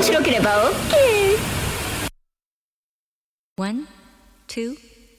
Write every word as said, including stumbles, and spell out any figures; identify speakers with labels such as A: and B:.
A: 面白ければ OK。 ワン、ツー